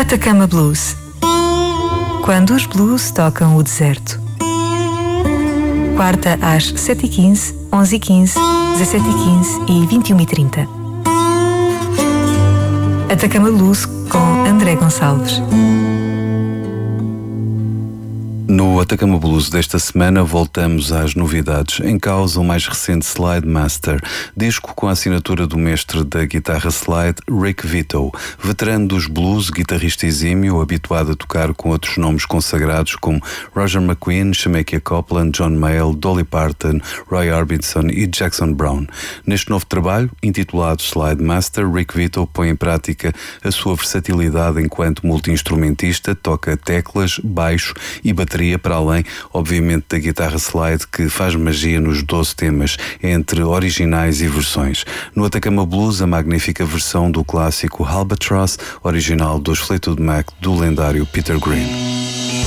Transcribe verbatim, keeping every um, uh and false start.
Atacama Blues. Quando os blues tocam o deserto. Quarta às sete e quinze, onze e quinze, dezassete e quinze e vinte e uma e trinta. Atacama Blues com André Gonçalves. No Atacama Blues desta semana voltamos às novidades. Em causa o mais recente Slide Master, disco com a assinatura do mestre da guitarra slide, Rick Vito, veterano dos blues, guitarrista exímio, habituado a tocar com outros nomes consagrados como Roger McGuinn, Shemekia Copeland, John Mayall, Dolly Parton, Roy Orbison e Jackson Browne. Neste novo trabalho, intitulado Slide Master, Rick Vito põe em prática a sua versatilidade enquanto multi-instrumentista, toca teclas, baixo e bateria, para além, obviamente, da guitarra slide que faz magia nos doze temas, entre originais e versões. No Atacama Blues, a magnífica versão do clássico Albatross, original dos Fleetwood Mac, do lendário Peter Green.